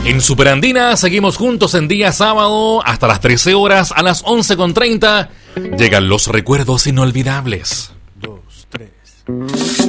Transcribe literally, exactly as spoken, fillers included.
En Superandina seguimos juntos en día sábado hasta las trece horas. A las once con treinta llegan los recuerdos inolvidables. Dos, tres.